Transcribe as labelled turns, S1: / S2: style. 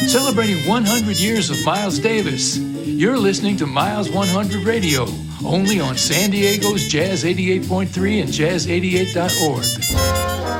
S1: Celebrating 100 years of Miles Davis. You're listening to Miles 100 Radio, only on San Diego's Jazz 88.3 and Jazz88.org.